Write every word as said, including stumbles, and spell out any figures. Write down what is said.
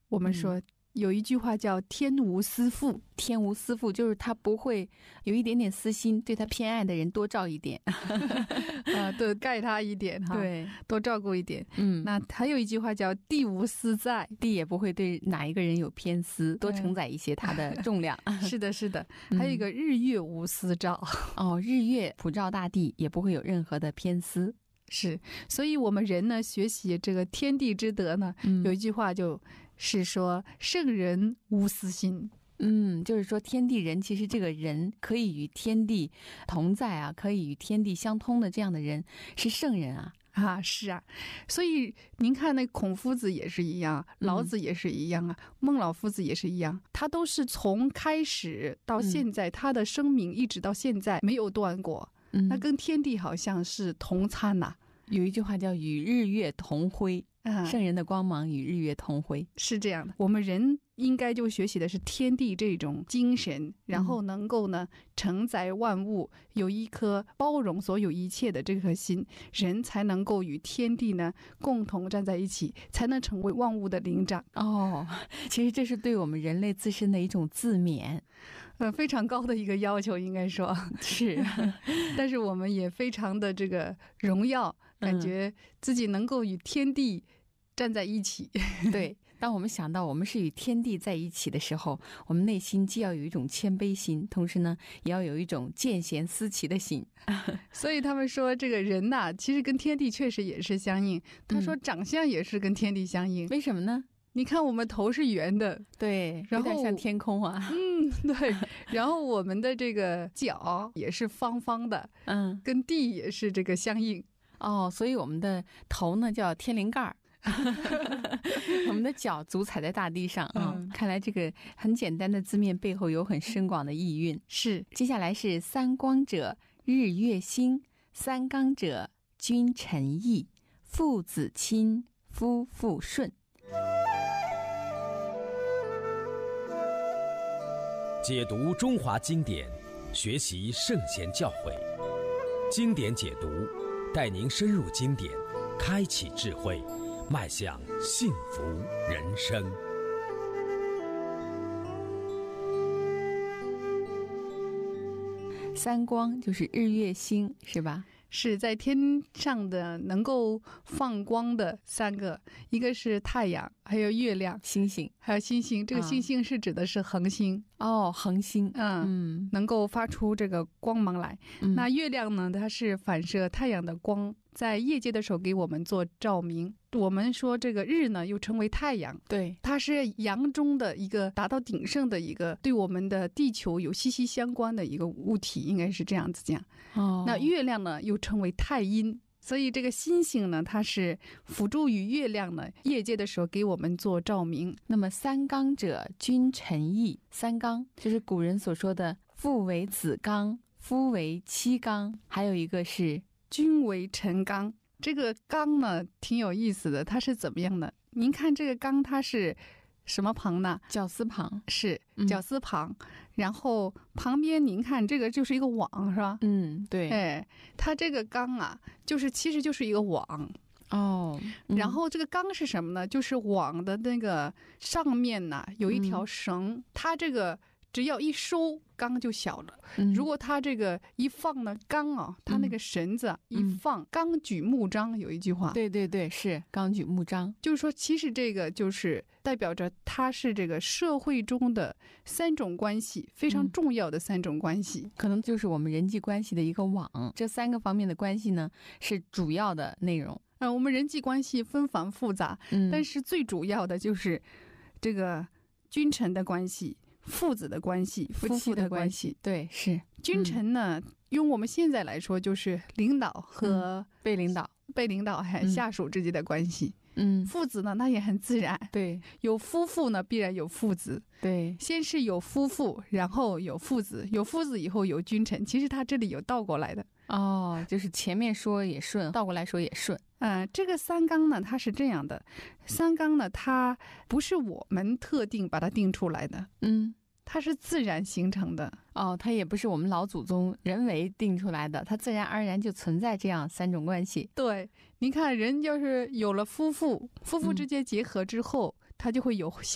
我们说、嗯有一句话叫天无私父， 天无私父就是他不会有一点点私心，对他偏爱的人多照一点啊，对，盖他一点哈， 对， 多照顾一点。 嗯， 那还有一句话叫地无私在， 地也不会对哪一个人有偏私，多承载一些他的重量。 是的，是的。还有一个日月无私照， 嗯、哦，日月普照大地，也不会有任何的偏私。 是，所以我们人呢，学习这个天地之德呢，嗯、有一句话就是说圣人无私心。 嗯，就是说天地人，其实这个人可以与天地同在啊，可以与天地相通的这样的人是圣人啊。 啊，是啊，所以您看那孔夫子也是一样，老子也是一样啊，嗯、孟老夫子也是一样，他都是从开始到现在，嗯、他的生命一直到现在没有断过。嗯、那跟天地好像是同参呐、啊。 有一句话叫与日月同辉， 啊、 圣人的光芒与日月同辉， 是这样的。我们人应该就学习的是天地这种精神，然后能够呢承载万物，有一颗包容所有一切的这颗心，人才能够与天地呢共同站在一起，才能成为万物的灵长。 哦，其实这是对我们人类自身的一种自勉， 呃，非常高的一个要求，应该说是。 但是我们也非常的这个荣耀，感觉自己能够与天地站在一起。 对，当我们想到我们是与天地在一起的时候，我们内心既要有一种谦卑心，同时呢也要有一种见贤思齐的心。 所以他们说这个人呐、啊，其实跟天地确实也是相应。他说长相也是跟天地相应。 嗯、为什么呢？ 你看我们头是圆的， 对， 然后有点像天空啊。 嗯，对。然后我们的这个脚也是方方的， 嗯， 跟地也是这个相应。 哦，所以我们的头呢叫天灵盖儿。我们的脚足踩在大地上啊、嗯，看来这个很简单的字面背后有很深广的意蕴。 是， 接下来是三光者，日月星；三纲者，君臣义；父子亲，夫妇顺。 解读中华经典，学习圣贤教诲，经典解读带您深入经典，开启智慧，迈向幸福人生。 三光就是日月星，是吧？ 是在天上的能够放光的三个，一个是太阳，还有月亮、 星星， 还有星星。这个星星是指的是恒星、 嗯、哦，恒星， 嗯嗯，能够发出这个光芒来。嗯、那月亮呢，它是反射太阳的光，在夜间的时候给我们做照明。我们说这个日呢又称为太阳， 对， 它是阳中的一个达到鼎盛的一个对我们的地球有息息相关的一个物体，应该是这样子讲。 哦， 那月亮呢又称为太阴，所以这个星星呢它是辅助于月亮呢夜间的时候给我们做照明。 那么三纲者，君臣义。三纲就是古人所说的父为子纲，夫为妻纲，还有一个是君为臣纲。这个纲呢挺有意思的，它是怎么样的？您看这个纲它是什么旁呢？ 绞丝旁， 是绞丝旁、嗯、然后旁边您看这个就是一个网，是吧？ 嗯，对。 哎，它这个纲啊就是其实就是一个网哦、 嗯、然后这个纲是什么呢？就是网的那个上面呢有一条绳、嗯、它这个只要一收纲就小了、嗯、如果它这个一放呢纲啊，它那个绳子、啊嗯、一放，纲举目张，有一句话， 对对对，是纲举目张， 就是说其实这个就是代表着它是这个社会中的三种关系，非常重要的三种关系、 嗯、可能就是我们人际关系的一个网，这三个方面的关系呢是主要的内容。 嗯、呃，我们人际关系纷繁复杂、嗯、但是最主要的就是这个君臣的关系，父子的关系，夫妻的关系。 对，是君臣呢、嗯、用我们现在来说就是领导和、 嗯、被领导被领导还有下属之间的关系。 嗯， 父子呢那也很自然， 对， 有夫妇呢必然有父子， 对， 先是有夫妇，然后有父子，有父子以后有君臣，其实他这里有倒过来的。 哦，就是前面说也顺，倒过来说也顺。 嗯、呃，这个三纲呢它是这样的，三纲呢它不是我们特定把它定出来的， 嗯， 它是自然形成的。 哦，它也不是我们老祖宗人为定出来的，它自然而然就存在这样三种关系。 对，您看人要是有了夫妇，夫妇之间结合之后、嗯、他就会有